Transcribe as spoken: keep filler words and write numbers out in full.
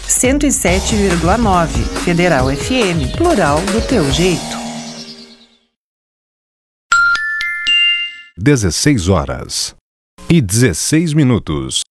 cento e sete vírgula nove, Federal F M, plural do teu jeito. dezesseis horas e dezesseis minutos.